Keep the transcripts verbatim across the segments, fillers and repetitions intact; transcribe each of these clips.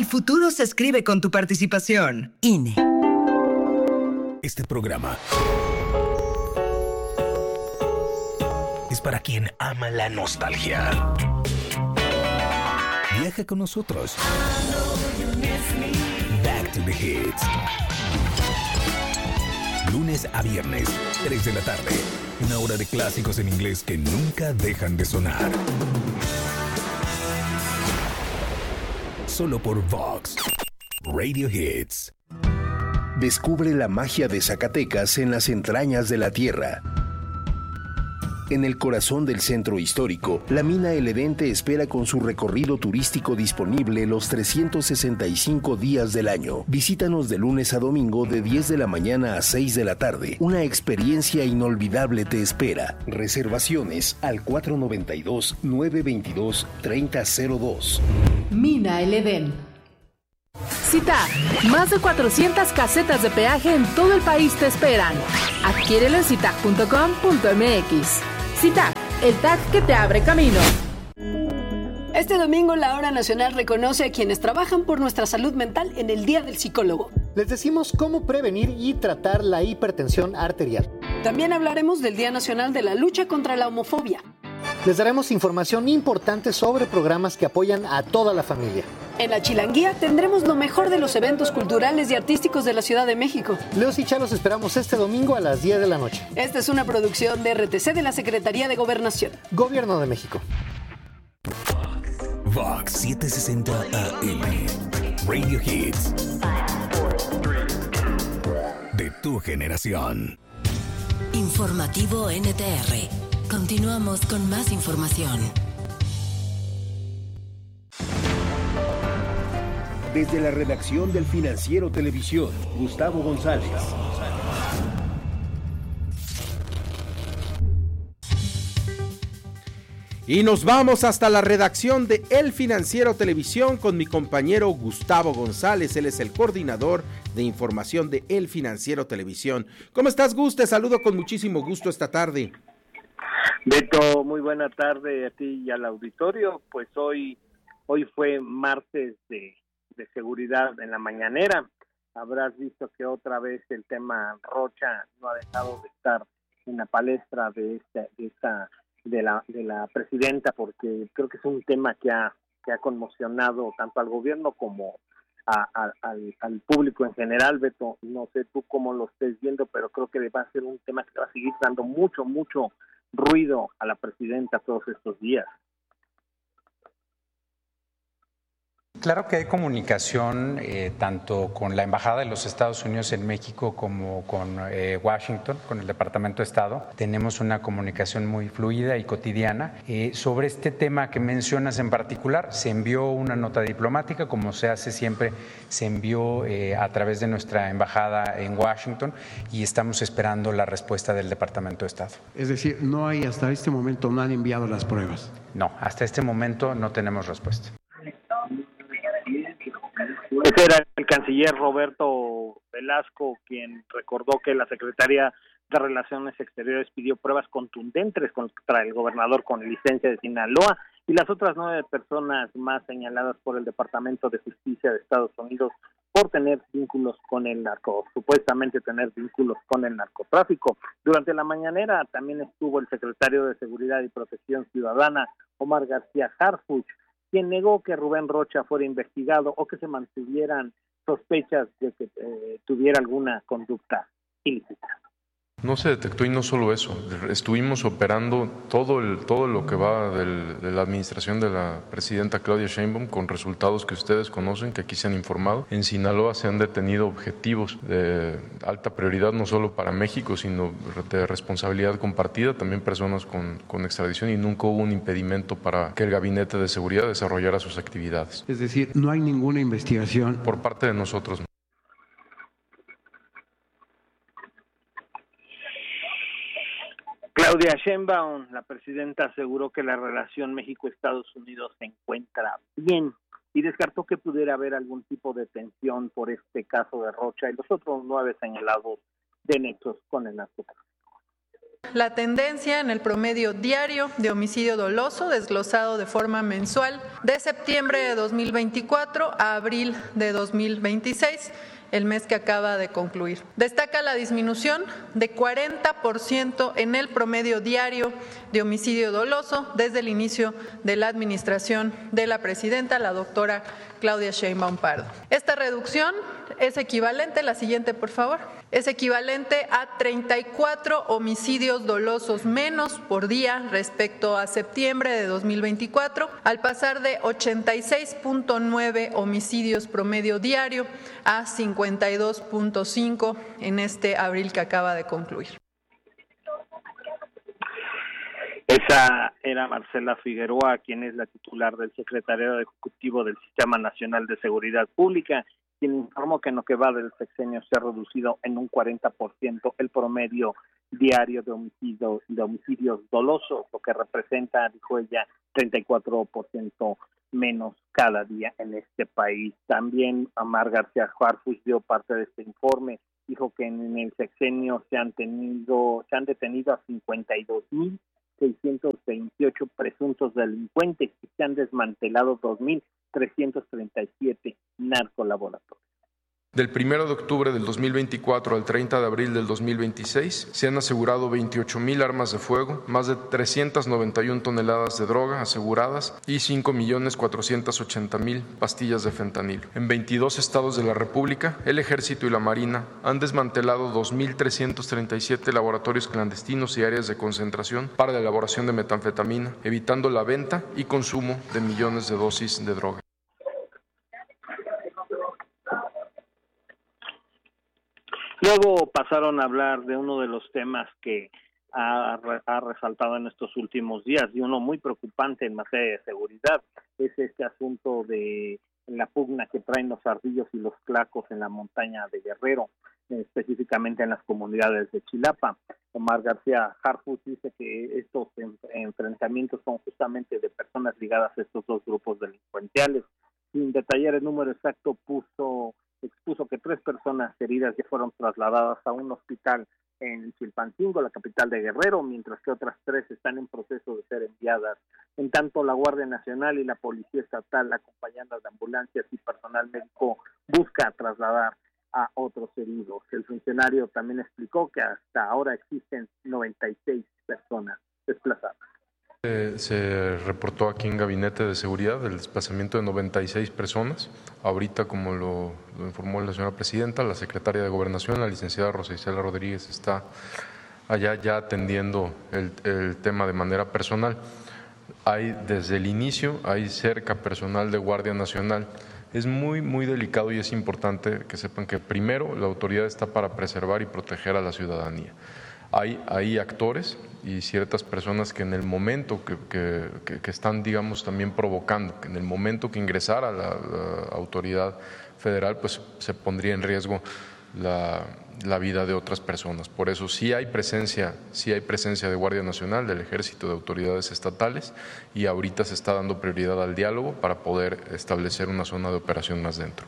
futuro se escribe con tu participación. I N E. Este programa es para quien ama la nostalgia. Viaja con nosotros. Back to the Hits. Lunes a viernes, tres de la tarde. Una hora de clásicos en inglés que nunca dejan de sonar. Solo por Vox Radio Hits. Descubre la magia de Zacatecas en las entrañas de la tierra. En el corazón del centro histórico, la mina El Edén te espera con su recorrido turístico disponible los trescientos sesenta y cinco días del año. Visítanos de lunes a domingo de diez de la mañana a seis de la tarde. Una experiencia inolvidable te espera. Reservaciones al cuatro nueve dos, nueve dos dos, tres cero cero dos. Mina El Edén. CITAC, más de cuatrocientas casetas de peaje en todo el país te esperan. Adquiérelo en citac punto com punto m x. CITAC, el T A C que te abre camino. Este domingo la Hora Nacional reconoce a quienes trabajan por nuestra salud mental en el Día del Psicólogo. Les decimos cómo prevenir y tratar la hipertensión arterial. También hablaremos del Día Nacional de la Lucha contra la Homofobia. Les daremos información importante sobre programas que apoyan a toda la familia. En la Chilanguía tendremos lo mejor de los eventos culturales y artísticos de la Ciudad de México. Leos y Chalos esperamos este domingo a las diez de la noche. Esta es una producción de R T C de la Secretaría de Gobernación. Gobierno de México. Vox setecientos sesenta A M. Radio Hits. De tu generación. Informativo N T R. Continuamos con más información. Desde la redacción del Financiero Televisión, Gustavo González. Y nos vamos hasta la redacción de El Financiero Televisión con mi compañero Gustavo González. Él es el coordinador de información de El Financiero Televisión. ¿Cómo estás, Gus? Te saludo con muchísimo gusto esta tarde. Beto, muy buena tarde a ti y al auditorio. Pues hoy, hoy fue martes de, de seguridad en la mañanera. Habrás visto que otra vez el tema Rocha no ha dejado de estar en la palestra de esta, de esta de la de la presidenta, porque creo que es un tema que ha que ha conmocionado tanto al gobierno como a, a, al, al público en general. Beto, no sé tú cómo lo estés viendo, pero creo que va a ser un tema que va a seguir dando mucho, mucho ruido a la presidenta todos estos días. Claro que hay comunicación eh, tanto con la Embajada de los Estados Unidos en México como con eh, Washington, con el Departamento de Estado. Tenemos una comunicación muy fluida y cotidiana. Eh, sobre este tema que mencionas en particular, se envió una nota diplomática, como se hace siempre, se envió eh, a través de nuestra Embajada en Washington y estamos esperando la respuesta del Departamento de Estado. Es decir, no hay hasta este momento, no han enviado las pruebas. No, hasta este momento no tenemos respuesta. Ese era el canciller Roberto Velasco quien recordó que la Secretaría de Relaciones Exteriores pidió pruebas contundentes contra el gobernador con licencia de Sinaloa y las otras nueve personas más señaladas por el Departamento de Justicia de Estados Unidos por tener vínculos con el narco, supuestamente tener vínculos con el narcotráfico. Durante la mañanera también estuvo el secretario de Seguridad y Protección Ciudadana, Omar García Harfuch, quien negó que Rubén Rocha fuera investigado o que se mantuvieran sospechas de que eh, tuviera alguna conducta ilícita. No se detectó y no solo eso, estuvimos operando todo el todo lo que va del, de la administración de la presidenta Claudia Sheinbaum con resultados que ustedes conocen, que aquí se han informado. En Sinaloa se han detenido objetivos de alta prioridad no solo para México, sino de responsabilidad compartida, también personas con, con extradición y nunca hubo un impedimento para que el Gabinete de Seguridad desarrollara sus actividades. Es decir, no hay ninguna investigación por parte de nosotros. Claudia Sheinbaum, la presidenta, aseguró que la relación México-Estados Unidos se encuentra bien y descartó que pudiera haber algún tipo de tensión por este caso de Rocha y los otros nueve señalados de nexos con el narcotráfico. La tendencia en el promedio diario de homicidio doloso desglosado de forma mensual de septiembre de dos mil veinticuatro a abril de dos mil veintiséis, el mes que acaba de concluir. Destaca la disminución de cuarenta por ciento en el promedio diario de homicidio doloso desde el inicio de la administración de la presidenta, la doctora Claudia Sheinbaum Pardo. Esta reducción es equivalente, la siguiente por favor, es equivalente a treinta y cuatro homicidios dolosos menos por día respecto a septiembre de dos mil veinticuatro, al pasar de ochenta y seis punto nueve homicidios promedio diario a cincuenta y dos punto cinco en este abril que acaba de concluir. Esa era Marcela Figueroa, quien es la titular del Secretariado Ejecutivo del Sistema Nacional de Seguridad Pública, quien informó que en lo que va del sexenio se ha reducido en un cuarenta por ciento el promedio diario de homicidios, de homicidios dolosos, lo que representa, dijo ella, treinta y cuatro por ciento menos cada día en este país. También Amar García Harfuch dio parte de este informe, dijo que en el sexenio se han tenido, se han detenido a cincuenta y dos mil seiscientos veintiocho presuntos delincuentes y se han desmantelado dos mil trescientos treinta y siete narcolaboratorios. Del primero de octubre del dos mil veinticuatro al treinta de abril del dos mil veintiséis se han asegurado veintiocho mil armas de fuego, más de trescientas noventa y una toneladas de droga aseguradas y cinco millones cuatrocientas ochenta mil pastillas de fentanilo. En veintidós estados de la República, el Ejército y la Marina han desmantelado dos mil trescientos treinta y siete laboratorios clandestinos y áreas de concentración para la elaboración de metanfetamina, evitando la venta y consumo de millones de dosis de droga. Luego pasaron a hablar de uno de los temas que ha, ha resaltado en estos últimos días y uno muy preocupante en materia de seguridad, es este asunto de la pugna que traen los ardillos y los clacos en la montaña de Guerrero, específicamente en las comunidades de Chilapa. Omar García Harfuch dice que estos enfrentamientos son justamente de personas ligadas a estos dos grupos delincuenciales. Sin detallar el número exacto, puso expuso que tres personas heridas ya fueron trasladadas a un hospital en Chilpancingo, la capital de Guerrero, mientras que otras tres están en proceso de ser enviadas. En tanto, la Guardia Nacional y la Policía Estatal, acompañando de ambulancias y personal médico, busca trasladar a otros heridos. El funcionario también explicó que hasta ahora existen noventa y seis personas desplazadas. Eh, se reportó aquí en Gabinete de Seguridad el desplazamiento de noventa y seis personas. Ahorita, como lo, lo informó la señora presidenta, la secretaria de Gobernación, la licenciada Rosa Isela Rodríguez, está allá ya atendiendo el, el tema de manera personal. Hay, desde el inicio, hay cerca personal de Guardia Nacional. Es muy, muy delicado y es importante que sepan que primero la autoridad está para preservar y proteger a la ciudadanía. Hay, hay actores y ciertas personas que en el momento que, que, que están, digamos, también provocando, que en el momento que ingresara la, la autoridad federal, pues se pondría en riesgo la, la vida de otras personas. Por eso sí hay presencia, sí hay presencia de Guardia Nacional, del Ejército, de autoridades estatales, y ahorita se está dando prioridad al diálogo para poder establecer una zona de operación más dentro.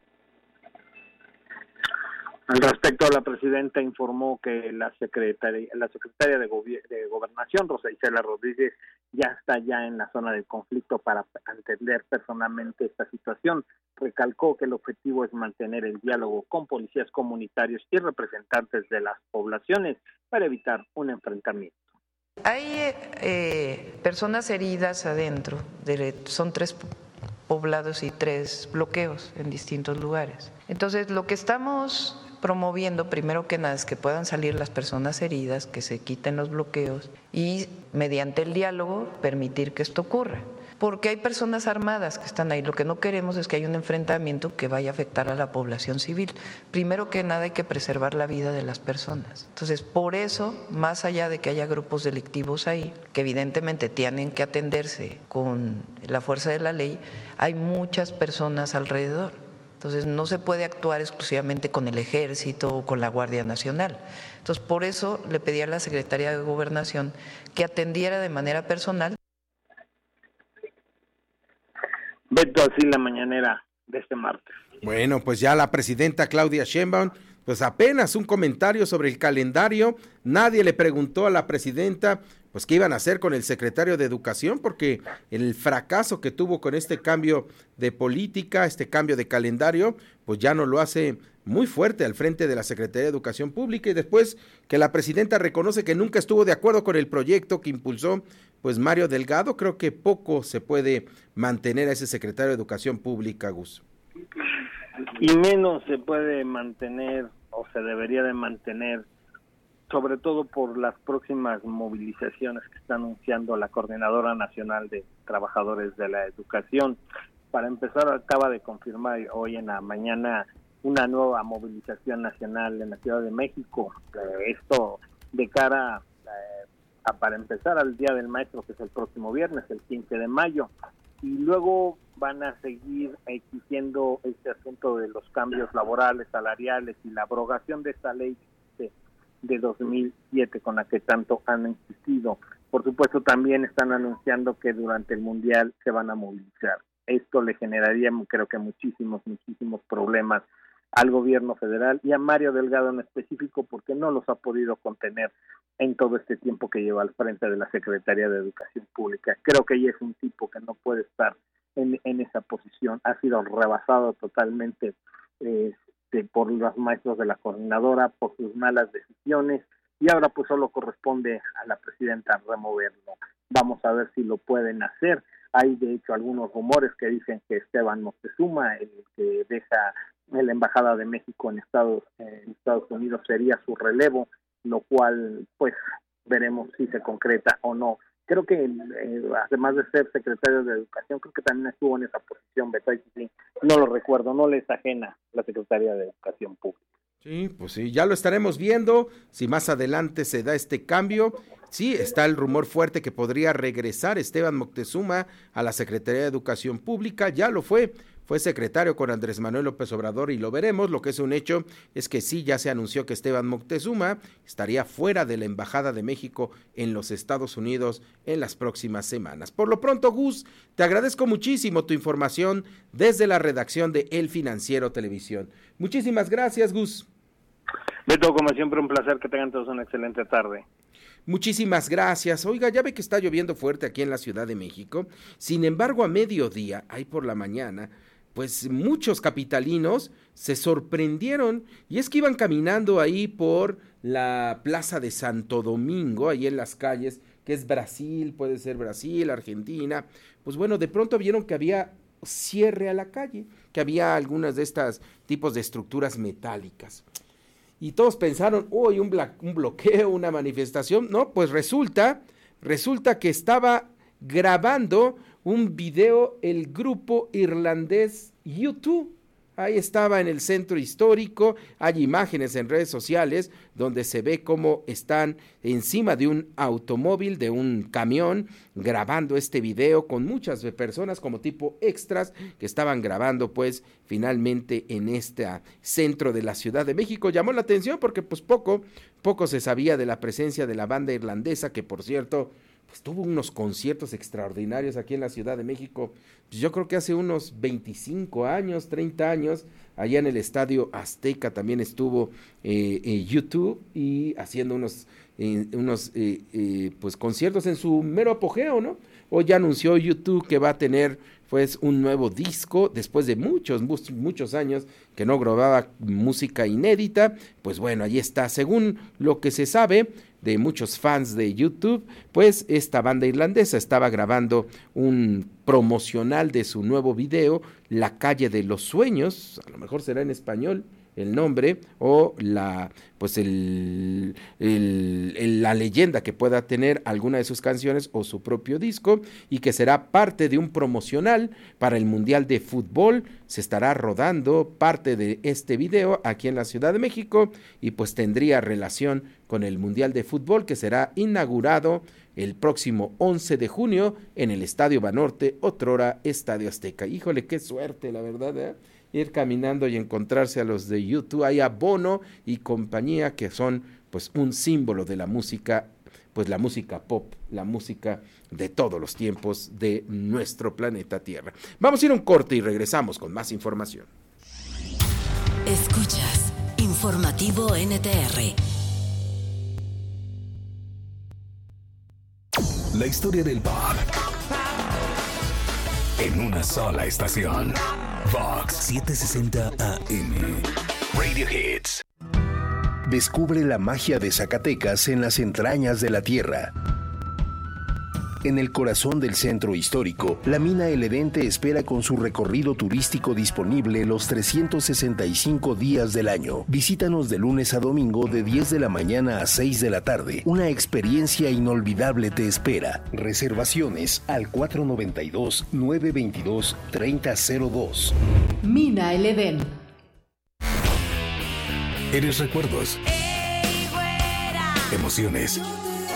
Al respecto, la presidenta informó que la secretaria, la secretaria de, Gobi- de Gobernación, Rosa Isela Rodríguez, ya está ya en la zona del conflicto para entender personalmente esta situación. Recalcó que el objetivo es mantener el diálogo con policías comunitarios y representantes de las poblaciones para evitar un enfrentamiento. Hay eh, personas heridas adentro, de, son tres poblados y tres bloqueos en distintos lugares. Entonces, lo que estamos promoviendo, primero que nada, es que puedan salir las personas heridas, que se quiten los bloqueos y, mediante el diálogo, permitir que esto ocurra. Porque hay personas armadas que están ahí. Lo que no queremos es que haya un enfrentamiento que vaya a afectar a la población civil. Primero que nada, hay que preservar la vida de las personas. Entonces, por eso, más allá de que haya grupos delictivos ahí, que evidentemente tienen que atenderse con la fuerza de la ley, hay muchas personas alrededor. Entonces, no se puede actuar exclusivamente con el Ejército o con la Guardia Nacional. Entonces, por eso le pedí a la Secretaría de Gobernación que atendiera de manera personal. Beto, así la mañanera de este martes. Bueno, pues ya la presidenta Claudia Sheinbaum, pues apenas un comentario sobre el calendario. Nadie le preguntó a la presidenta pues qué iban a hacer con el secretario de Educación, porque el fracaso que tuvo con este cambio de política, este cambio de calendario, pues ya no lo hace muy fuerte al frente de la Secretaría de Educación Pública. Y después que la presidenta reconoce que nunca estuvo de acuerdo con el proyecto que impulsó pues Mario Delgado, creo que poco se puede mantener a ese secretario de Educación Pública, Gus. Y menos se puede mantener o se debería de mantener, sobre todo por las próximas movilizaciones que está anunciando la Coordinadora Nacional de Trabajadores de la Educación. Para empezar, acaba de confirmar hoy en la mañana una nueva movilización nacional en la Ciudad de México. Eh, esto de cara eh, a, para empezar, al Día del Maestro, que es el próximo viernes, el quince de mayo. Y luego van a seguir exigiendo este asunto de los cambios laborales, salariales y la abrogación de esta ley de, de dos mil siete con la que tanto han insistido. Por supuesto, también están anunciando que durante el Mundial se van a movilizar. Esto le generaría, creo que muchísimos, muchísimos problemas al gobierno federal y a Mario Delgado en específico, porque no los ha podido contener en todo este tiempo que lleva al frente de la Secretaría de Educación Pública. Creo que ella es un tipo que no puede estar en, en esa posición. Ha sido rebasado totalmente eh, de, por los maestros de la coordinadora, por sus malas decisiones, y ahora pues solo corresponde a la presidenta removerlo. Vamos a ver si lo pueden hacer. Hay de hecho algunos rumores que dicen que Esteban Moctezuma, el que deja la Embajada de México en Estados, en Estados Unidos, sería su relevo, lo cual pues veremos si se concreta o no. Creo que eh, además de ser secretario de Educación, creo que también estuvo en esa posición, Beto, sí, no lo recuerdo, no le es ajena la Secretaría de Educación Pública. Sí, pues sí, ya lo estaremos viendo, si más adelante se da este cambio. Sí, está el rumor fuerte que podría regresar Esteban Moctezuma a la Secretaría de Educación Pública, ya lo fue, fue secretario con Andrés Manuel López Obrador y lo veremos. Lo que es un hecho es que sí, ya se anunció que Esteban Moctezuma estaría fuera de la Embajada de México en los Estados Unidos en las próximas semanas. Por lo pronto, Gus, te agradezco muchísimo tu información desde la redacción de El Financiero Televisión. Muchísimas gracias, Gus. Beto, como siempre, un placer, que tengan todos una excelente tarde. Muchísimas gracias. Oiga, ya ve que está lloviendo fuerte aquí en la Ciudad de México. Sin embargo, a mediodía, ahí por la mañana, pues muchos capitalinos se sorprendieron, y es que iban caminando ahí por la Plaza de Santo Domingo, ahí en las calles, que es Brasil, puede ser Brasil, Argentina. Pues bueno, de pronto vieron que había cierre a la calle, que había algunas de estas tipos de estructuras metálicas. Y todos pensaron, uy, un, bla- un bloqueo, una manifestación. No, pues resulta, resulta que estaba grabando un video el grupo irlandés U dos. Ahí estaba en el centro histórico, hay imágenes en redes sociales donde se ve cómo están encima de un automóvil, de un camión, grabando este video con muchas personas como tipo extras que estaban grabando pues finalmente en este centro de la Ciudad de México. Llamó la atención porque pues poco, poco se sabía de la presencia de la banda irlandesa, que por cierto pues tuvo unos conciertos extraordinarios aquí en la Ciudad de México, pues yo creo que hace unos veinticinco años, treinta años, allá en el Estadio Azteca también estuvo eh, eh, U dos y haciendo unos, eh, unos eh, eh, pues conciertos en su mero apogeo, ¿no? Hoy ya anunció U dos que va a tener pues un nuevo disco después de muchos, muchos años que no grababa música inédita. Pues bueno, ahí está, según lo que se sabe de muchos fans de U dos, pues esta banda irlandesa estaba grabando un promocional de su nuevo video, La Calle de los Sueños, a lo mejor será en español el nombre, o la pues el, el, el la leyenda que pueda tener alguna de sus canciones o su propio disco, y que será parte de un promocional para el Mundial de Fútbol. Se estará rodando parte de este video aquí en la Ciudad de México y pues tendría relación con el Mundial de Fútbol, que será inaugurado el próximo once de junio en el Estadio Banorte, otrora Estadio Azteca. Híjole, qué suerte, la verdad, ¿eh? Ir caminando y encontrarse a los de U dos, hay a Bono y compañía, que son pues un símbolo de la música pues la música pop, la música de todos los tiempos de nuestro planeta Tierra. Vamos a ir a un corte y regresamos con más información. Escuchas Informativo N T R. La historia del pop en una sola estación. Vox setecientos sesenta A M. Radio Hits. Descubre la magia de Zacatecas en las entrañas de la tierra. En el corazón del centro histórico, la mina El Edén te espera con su recorrido turístico disponible los trescientos sesenta y cinco días del año. Visítanos de lunes a domingo de diez de la mañana a seis de la tarde. Una experiencia inolvidable te espera. Reservaciones al cuatro nueve dos, nueve dos dos, tres cero cero dos. Mina El Edén. Eres recuerdos, emociones,